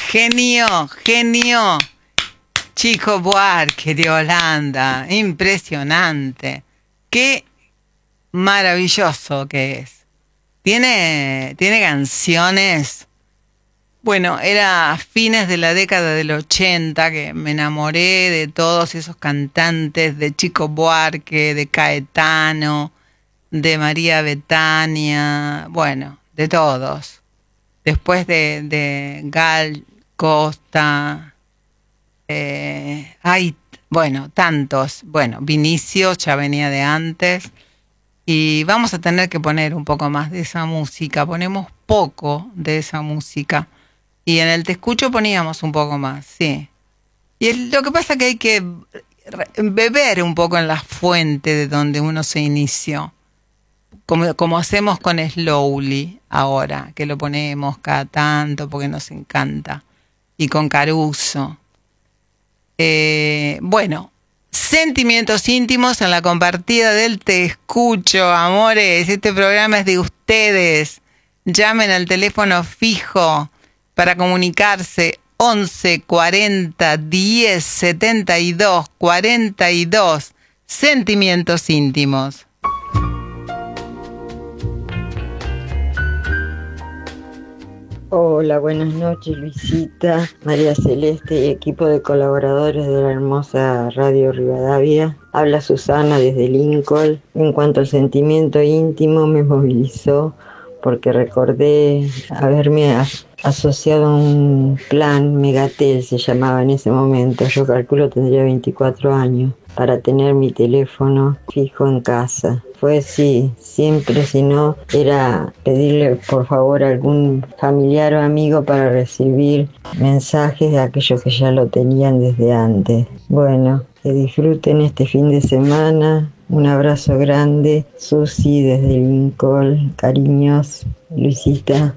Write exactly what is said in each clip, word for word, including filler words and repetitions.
Genio, genio. Chico Buarque de Holanda. Impresionante. Qué maravilloso que es. Tiene, tiene canciones. Bueno, era a fines de la década del ochenta que me enamoré de todos esos cantantes, de Chico Buarque, de Caetano, de María Bethania, bueno, de todos. Después de, de Gal Costa, eh, hay, bueno, tantos. Bueno, Vinicius ya venía de antes. Y vamos a tener que poner un poco más de esa música. Ponemos poco de esa música. Y en el Te Escucho poníamos un poco más, sí. Y el, lo que pasa es que hay que beber un poco en la fuente de donde uno se inició. Como, como hacemos con Slowly ahora, que lo ponemos cada tanto porque nos encanta. Y con Caruso. Eh, bueno, sentimientos íntimos en la compartida del Te Escucho, amores. Este programa es de ustedes. Llamen al teléfono fijo para comunicarse once cuarenta diez setenta y dos cuarenta y dos. Sentimientos íntimos. Hola, buenas noches, Luisita, María Celeste y equipo de colaboradores de la hermosa Radio Rivadavia. Habla Susana desde Lincoln. En cuanto al sentimiento íntimo, me movilizó porque recordé haberme asociado a un plan Megatel, se llamaba en ese momento. Yo calculo tendría veinticuatro años, para tener mi teléfono fijo en casa. Fue sí, siempre, si no, era pedirle por favor a algún familiar o amigo para recibir mensajes de aquellos que ya lo tenían desde antes. Bueno, que disfruten este fin de semana. Un abrazo grande, Susi desde Lincoln, cariños, Luisita.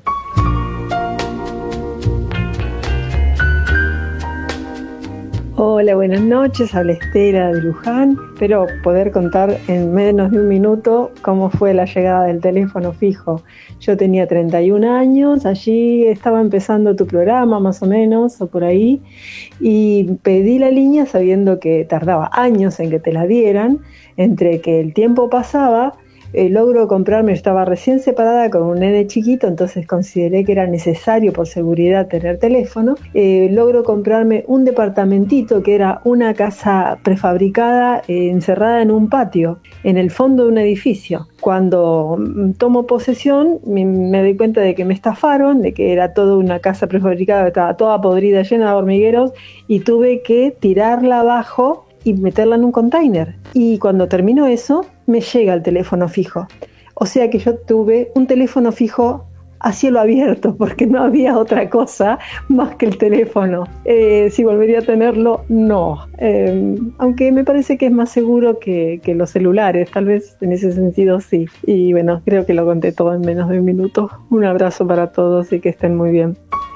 Hola, buenas noches, habla Estela de Luján. Espero poder contar en menos de un minuto cómo fue la llegada del teléfono fijo. Yo tenía treinta y un años, allí estaba empezando tu programa más o menos, o por ahí, y pedí la línea sabiendo que tardaba años en que te la dieran. Entre que el tiempo pasaba, eh, logro comprarme, yo estaba recién separada con un nene chiquito, entonces consideré que era necesario por seguridad tener teléfono. Eh, logro comprarme un departamentito que era una casa prefabricada, eh, encerrada en un patio, en el fondo de un edificio. Cuando tomo posesión me, me doy cuenta de que me estafaron, de que era toda una casa prefabricada, estaba toda podrida, llena de hormigueros, y tuve que tirarla abajo y meterla en un container. Y cuando terminó eso, me llega el teléfono fijo. O sea que yo tuve un teléfono fijo a cielo abierto, porque no había otra cosa más que el teléfono. Eh, si volvería a tenerlo, no. Eh, aunque me parece que es más seguro que, que los celulares, tal vez en ese sentido sí. Y bueno, creo que lo conté todo en menos de un minuto. Un abrazo para todos y que estén muy bien.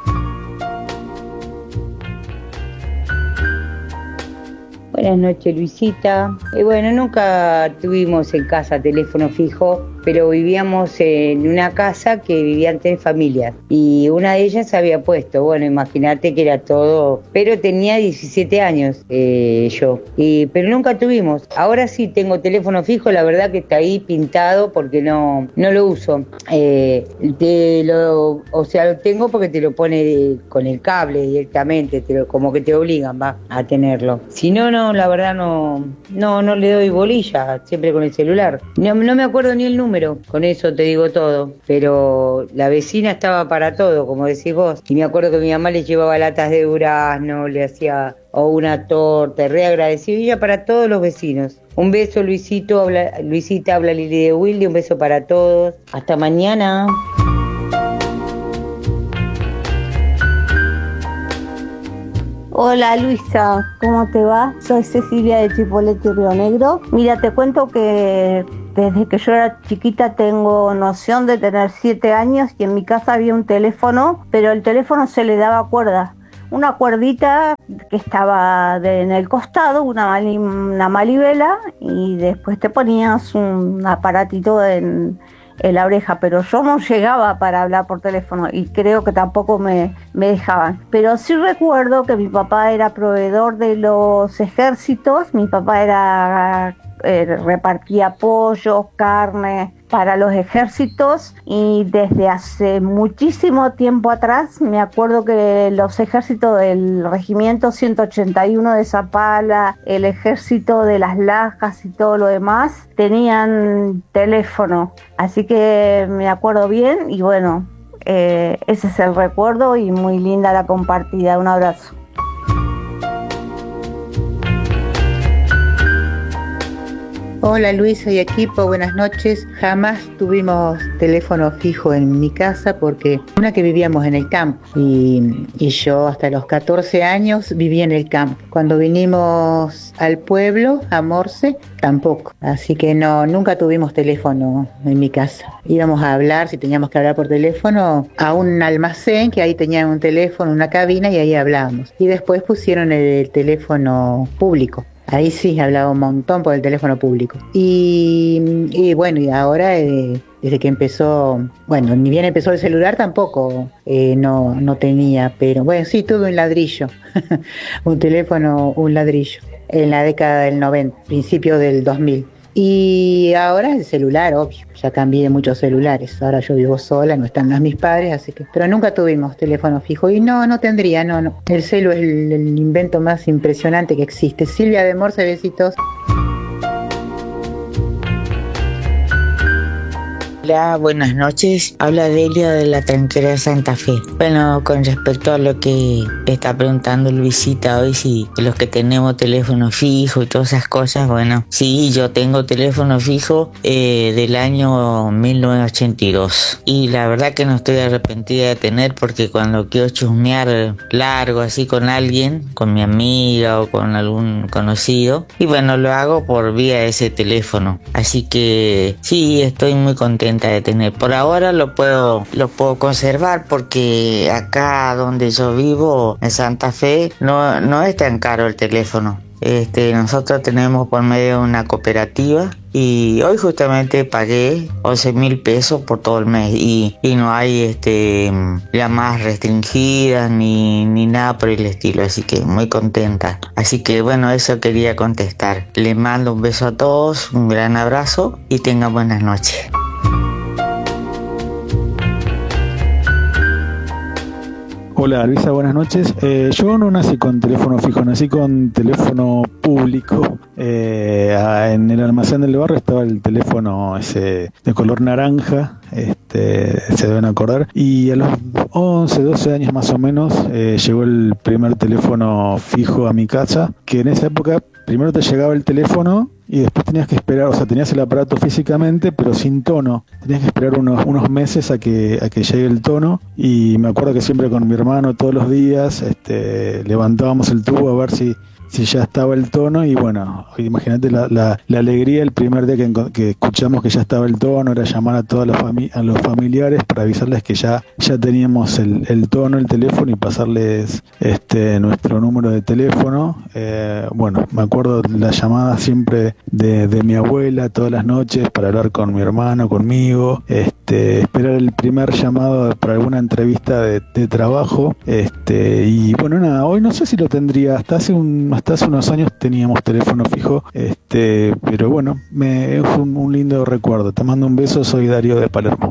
Buenas noches, Luisita. Eh, bueno, nunca tuvimos en casa teléfono fijo, pero vivíamos en una casa que vivían tres familias y una de ellas había puesto, bueno, imagínate que era todo, pero tenía diecisiete años eh, yo, y, pero nunca tuvimos. Ahora sí tengo teléfono fijo, la verdad que está ahí pintado porque no, no lo uso. Eh, te lo, o sea, lo tengo porque te lo pone de, con el cable directamente, te lo, como que te obligan, va, a tenerlo. Si no, no, la verdad no, no, no le doy bolilla, siempre con el celular. No, no me acuerdo ni el número. Con eso te digo todo, pero la vecina estaba para todo, como decís vos, y me acuerdo que mi mamá le llevaba latas de durazno, le hacía o una torta, re agradecido, y ella para todos los vecinos. Un beso, Luisito, habla, Luisita, habla Lili de Wilde, un beso para todos, hasta mañana. Hola Luisa, ¿cómo te va? Soy Cecilia de Chipolete, Río Negro. Mira, te cuento que desde que yo era chiquita tengo noción de tener siete años y en mi casa había un teléfono, pero el teléfono se le daba cuerda. Una cuerdita que estaba de, en el costado, una, mali, una malivela, y después te ponías un aparatito en, en la oreja, pero yo no llegaba para hablar por teléfono y creo que tampoco me, me dejaban. Pero sí recuerdo que mi papá era proveedor de los ejércitos, mi papá era eh, repartía pollos, carne para los ejércitos, y desde hace muchísimo tiempo atrás me acuerdo que los ejércitos del regimiento ciento ochenta y uno de Zapala, el ejército de Las Lajas y todo lo demás tenían teléfono, así que me acuerdo bien y bueno, eh, ese es el recuerdo y muy linda la compartida. Un abrazo. Hola Luisa y equipo, buenas noches. Jamás tuvimos teléfono fijo en mi casa porque una que vivíamos en el campo y, y yo hasta los catorce años viví en el campo. Cuando vinimos al pueblo, a Morse, tampoco. Así que no, nunca tuvimos teléfono en mi casa. Íbamos a hablar, si teníamos que hablar por teléfono, a un almacén que ahí tenían un teléfono, una cabina y ahí hablábamos. Y después pusieron el teléfono público. Ahí sí hablaba un montón por el teléfono público. Y, y bueno, y ahora eh, desde que empezó, bueno, ni bien empezó el celular tampoco eh, no, no tenía, pero bueno, sí tuve un ladrillo, un teléfono, un ladrillo, en la década del noventa, principio del dos mil. Y ahora el celular, obvio, ya cambié muchos celulares, ahora yo vivo sola, no están más mis padres, así que, pero nunca tuvimos teléfono fijo y no, no tendría, no, no. El celu es el, el invento más impresionante que existe. Silvia de Morse, besitos. Hola, buenas noches. Habla Delia de la Tranquera de Santa Fe. Bueno, con respecto a lo que está preguntando Luisita hoy, si los que tenemos teléfono fijo y todas esas cosas, bueno, sí, yo tengo teléfono fijo eh, del año mil novecientos ochenta y dos. Y la verdad que no estoy arrepentida de tener, porque cuando quiero chusmear largo así con alguien, con mi amiga o con algún conocido, y bueno, lo hago por vía de ese teléfono. Así que sí, estoy muy contenta de tener. Por ahora lo puedo lo puedo conservar porque acá donde yo vivo, en Santa Fe, no, no es tan caro el teléfono. Este, nosotros tenemos por medio de una cooperativa y hoy justamente pagué once mil pesos por todo el mes y, y no hay este llamadas restringidas ni, ni nada por el estilo, así que muy contenta. Así que bueno, eso quería contestar. Les mando un beso a todos, un gran abrazo y tengan buenas noches. Hola Luisa, buenas noches. Eh, yo no nací con teléfono fijo, nací con teléfono público. Eh, en el almacén del barrio estaba el teléfono ese de color naranja, este, se deben acordar. Y a los once, doce años más o menos eh, llegó el primer teléfono fijo a mi casa, que en esa época primero te llegaba el teléfono y después tenías que esperar, o sea, tenías el aparato físicamente, pero sin tono. Tenías que esperar unos, unos meses a que, a que llegue el tono. Y me acuerdo que siempre con mi hermano todos los días este, levantábamos el tubo a ver si, si ya estaba el tono. Y bueno, imagínate la, la, la alegría el primer día que, que escuchamos que ya estaba el tono, era llamar a todos los, fami- a los familiares para avisarles que ya, ya teníamos el, el tono, el teléfono, y pasarles este, nuestro número de teléfono. Eh, bueno, me acuerdo la llamada siempre de, de mi abuela todas las noches para hablar con mi hermano, conmigo, este, esperar el primer llamado para alguna entrevista de, de trabajo, este, y bueno, nada, hoy no sé si lo tendría, hasta hace un, hasta hace unos años teníamos teléfono fijo, este, pero bueno, me, es un, un lindo recuerdo. Te mando un beso, soy Darío de Palermo.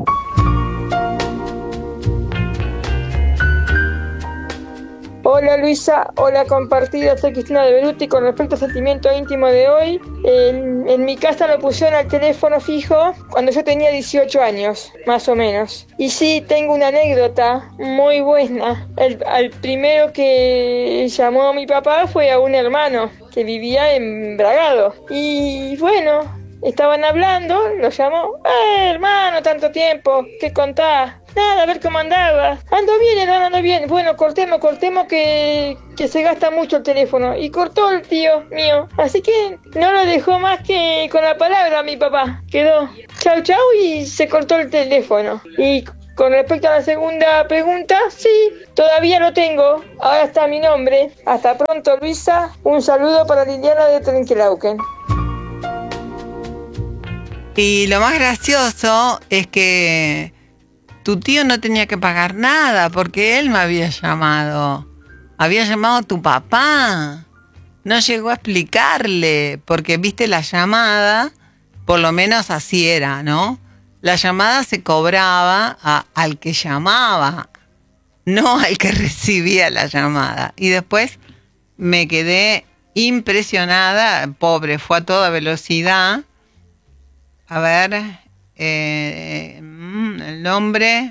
Hola Luisa, hola compartida, soy Cristina de Beruti. Con respecto al sentimiento íntimo de hoy, en, en mi casa lo pusieron al teléfono fijo cuando yo tenía dieciocho años, más o menos. Y sí, tengo una anécdota muy buena. El, al primero que llamó a mi papá fue a un hermano que vivía en Bragado. Y bueno, estaban hablando, lo llamó. ¡Eh, hermano, tanto tiempo! ¿Qué contás? Nada, a ver cómo andaba. Ando bien, hermano, ando bien. Bueno, cortemos, cortemos que, que se gasta mucho el teléfono. Y cortó el tío mío. Así que no lo dejó más que con la palabra a mi papá. Quedó chau chau y se cortó el teléfono. Y con respecto a la segunda pregunta, sí, todavía lo tengo. Ahora está mi nombre. Hasta pronto, Luisa. Un saludo para Liliana de Trenquelauquen. Y lo más gracioso es que tu tío no tenía que pagar nada porque él me había llamado. Había llamado a tu papá. No llegó a explicarle porque, viste, la llamada, por lo menos así era, ¿no? La llamada se cobraba a, al que llamaba, no al que recibía la llamada. Y después me quedé impresionada, pobre, fue a toda velocidad. A ver, eh, el nombre,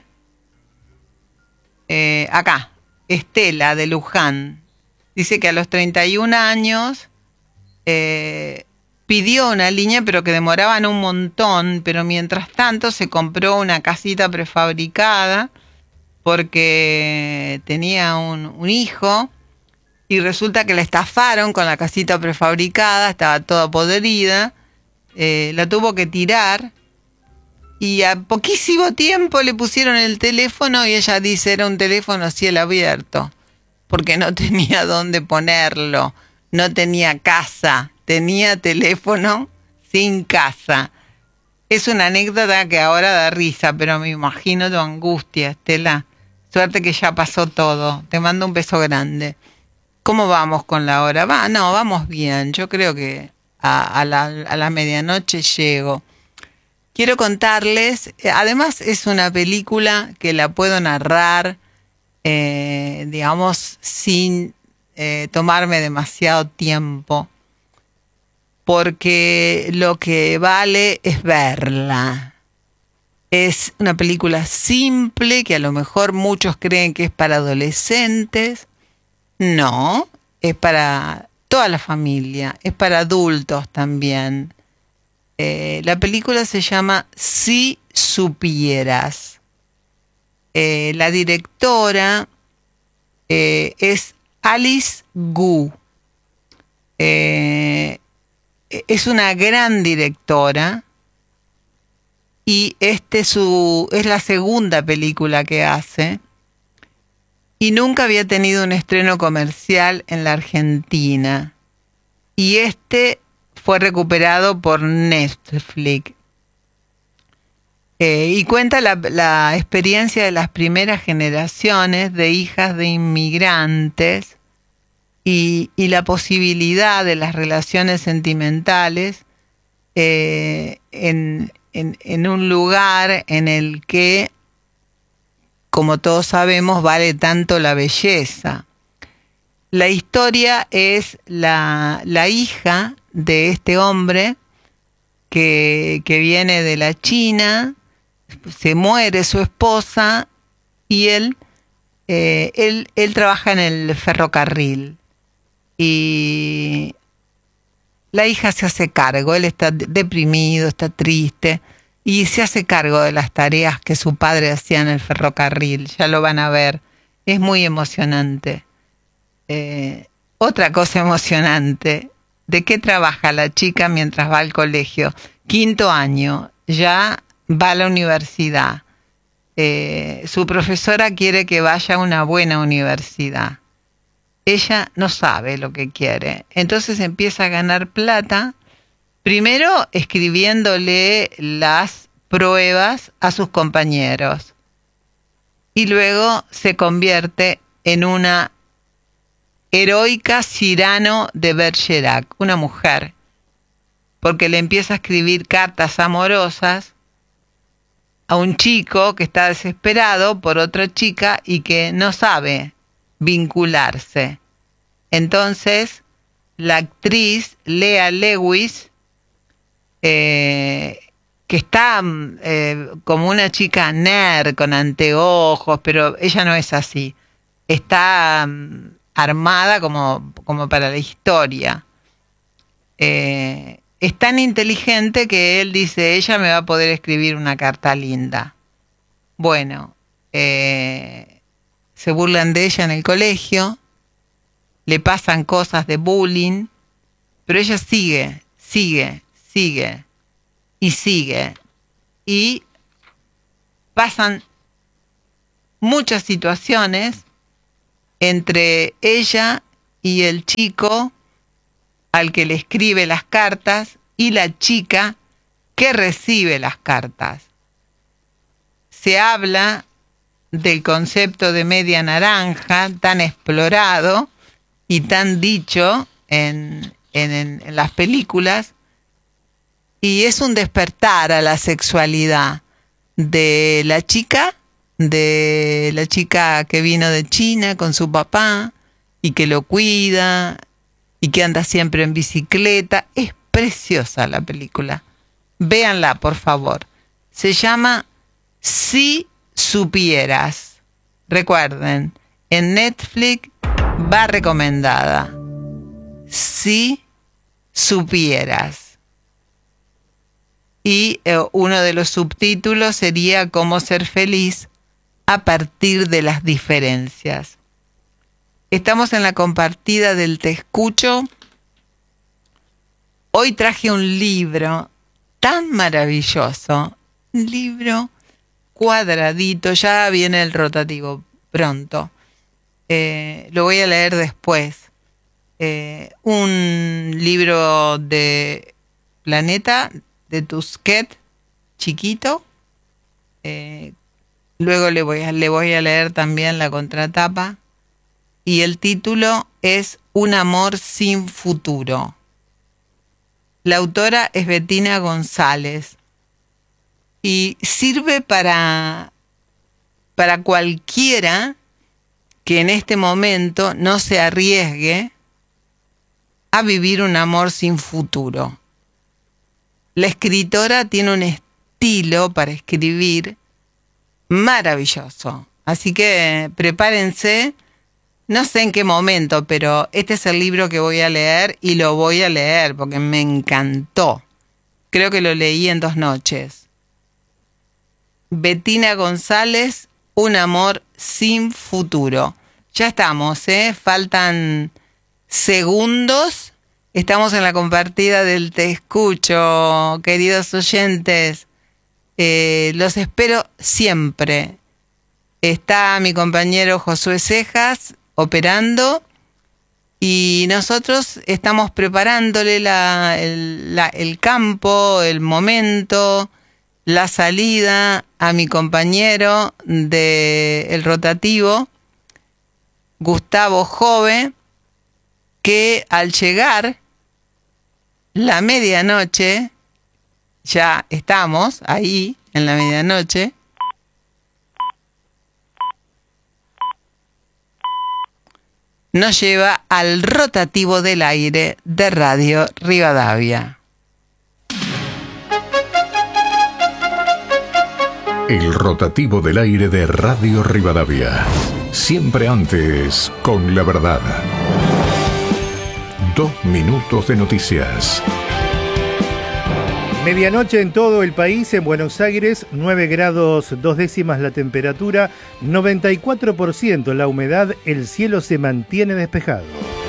eh, acá, Estela de Luján. Dice que a los treinta y un años eh, pidió una línea, pero que demoraban un montón, pero mientras tanto se compró una casita prefabricada porque tenía un, un hijo y resulta que la estafaron con la casita prefabricada, estaba toda podrida, eh, la tuvo que tirar y a poquísimo tiempo le pusieron el teléfono y ella dice era un teléfono a cielo abierto porque no tenía dónde ponerlo, no tenía casa, tenía teléfono sin casa. Es una anécdota que ahora da risa, pero me imagino tu angustia, Estela. Suerte que ya pasó todo. Te mando un beso grande. ¿Cómo vamos con la hora? Va, no, vamos bien. Yo creo que a, a, la, a la medianoche llego. Quiero contarles, además es una película que la puedo narrar, eh, digamos, sin eh, tomarme demasiado tiempo, porque lo que vale es verla. Es una película simple que a lo mejor muchos creen que es para adolescentes. No, es para toda la familia, es para adultos también. Eh, la película se llama Si supieras. Eh, la directora eh, es Alice Gu. Eh, es una gran directora y este su, es la segunda película que hace y nunca había tenido un estreno comercial en la Argentina. Y este fue recuperado por Netflix. Eh, y cuenta la, la experiencia de las primeras generaciones de hijas de inmigrantes y, y la posibilidad de las relaciones sentimentales eh, en, en, en un lugar en el que, como todos sabemos, vale tanto la belleza. La historia es la, la hija de este hombre que, que viene de la China, se muere su esposa y él, eh, él, él trabaja en el ferrocarril y la hija se hace cargo, él está deprimido, está triste y se hace cargo de las tareas que su padre hacía en el ferrocarril, ya lo van a ver, es muy emocionante. Eh, otra cosa emocionante, ¿de qué trabaja la chica mientras va al colegio? Quinto año, ya va a la universidad. Eh, su profesora quiere que vaya a una buena universidad. Ella no sabe lo que quiere. Entonces empieza a ganar plata, primero escribiéndole las pruebas a sus compañeros. Y luego se convierte en una heroica Cyrano de Bergerac, una mujer, porque le empieza a escribir cartas amorosas a un chico que está desesperado por otra chica y que no sabe vincularse. Entonces, la actriz Lea Lewis, eh, que está eh, como una chica nerd con anteojos, pero ella no es así, está um, armada como, como para la historia. Eh, es tan inteligente que él dice, ella me va a poder escribir una carta linda. Bueno, eh, se burlan de ella en el colegio, le pasan cosas de bullying, pero ella sigue, sigue, sigue y sigue. Y pasan muchas situaciones entre ella y el chico al que le escribe las cartas y la chica que recibe las cartas. Se habla del concepto de media naranja tan explorado y tan dicho en, en, en las películas, y es un despertar a la sexualidad de la chica, de la chica que vino de China con su papá y que lo cuida y que anda siempre en bicicleta. Es preciosa la película. Véanla, por favor. Se llama Si supieras. Recuerden, en Netflix va recomendada. Si supieras. Y eh, uno de los subtítulos sería Cómo ser feliz a partir de las diferencias. Estamos en la compartida del Te Escucho. Hoy traje un libro tan maravilloso, un libro cuadradito, ya viene el rotativo pronto. Eh, lo voy a leer después. Eh, un libro de Planeta, de Tusquet, chiquito. Eh, luego le voy, a, le voy a leer también la contratapa. Y el título es Un amor sin futuro. La autora es Bettina González. Y sirve para, para cualquiera que en este momento no se arriesgue a vivir un amor sin futuro. La escritora tiene un estilo para escribir maravilloso. Así que prepárense, no sé en qué momento, pero este es el libro que voy a leer y lo voy a leer porque me encantó. Creo que lo leí en dos noches. Bettina González, Un amor sin futuro. Ya estamos, ¿eh? Faltan segundos. Estamos en la compartida del Te Escucho, queridos oyentes. Eh, los espero siempre. Está mi compañero Josué Cejas operando y nosotros estamos preparándole la, el, la, el campo, el momento, la salida a mi compañero del rotativo, Gustavo Jove, que al llegar la medianoche, ya estamos ahí en la medianoche, nos lleva al rotativo del aire de Radio Rivadavia. El rotativo del aire de Radio Rivadavia. Siempre antes con la verdad. Dos minutos de noticias. Medianoche en todo el país, en Buenos Aires, nueve grados dos décimas la temperatura, noventa y cuatro por ciento la humedad, el cielo se mantiene despejado.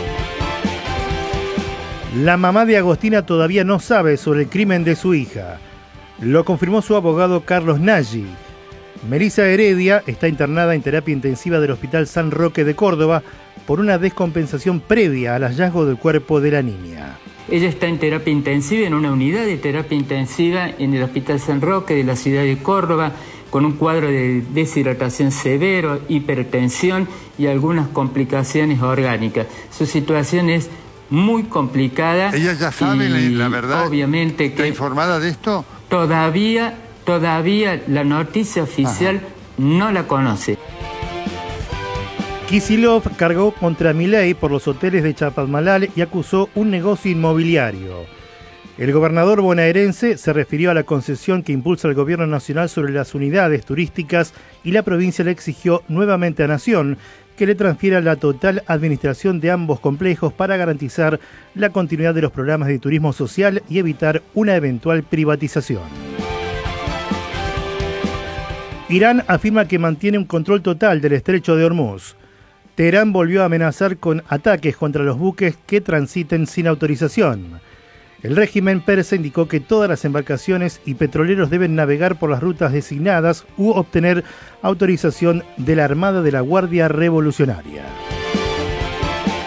La mamá de Agostina todavía no sabe sobre el crimen de su hija. Lo confirmó su abogado Carlos Nagy. Melissa Heredia está internada en terapia intensiva del Hospital San Roque de Córdoba por una descompensación previa al hallazgo del cuerpo de la niña. Ella está en terapia intensiva, en una unidad de terapia intensiva en el Hospital San Roque de la ciudad de Córdoba, con un cuadro de deshidratación severo, hipertensión y algunas complicaciones orgánicas. Su situación es muy complicada. ¿Ella ya sabe y la verdad? Obviamente que... ¿Está informada de esto? Todavía, todavía la noticia oficial Ajá. no la conoce. Kicillof cargó contra Milei por los hoteles de Chapadmalal y acusó un negocio inmobiliario. El gobernador bonaerense se refirió a la concesión que impulsa el gobierno nacional sobre las unidades turísticas y la provincia le exigió nuevamente a Nación que le transfiera la total administración de ambos complejos para garantizar la continuidad de los programas de turismo social y evitar una eventual privatización. Irán afirma que mantiene un control total del estrecho de Hormuz. Teherán volvió a amenazar con ataques contra los buques que transiten sin autorización. El régimen persa indicó que todas las embarcaciones y petroleros deben navegar por las rutas designadas u obtener autorización de la Armada de la Guardia Revolucionaria.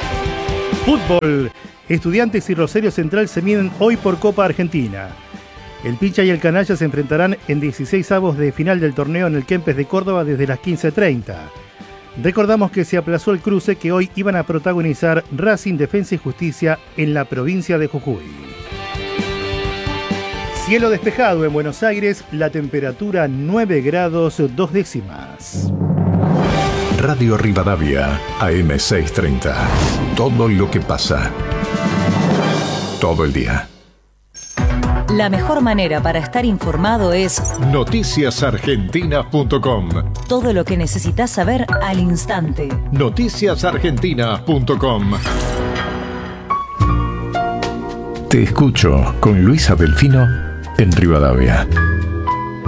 Fútbol. Estudiantes y Rosario Central se miden hoy por Copa Argentina. El Pincha y el Canalla se enfrentarán en dieciséis avos de final del torneo en el Kempes de Córdoba desde las quince treinta. Recordamos que se aplazó el cruce que hoy iban a protagonizar Racing, Defensa y Justicia en la provincia de Jujuy. Cielo despejado en Buenos Aires, la temperatura nueve grados dos décimas. Radio Rivadavia, A M seiscientos treinta. Todo lo que pasa. Todo el día. La mejor manera para estar informado es noticias argentinas punto com. Todo lo que necesitas saber al instante. noticias argentinas punto com. Te escucho con Luisa Delfino en Rivadavia.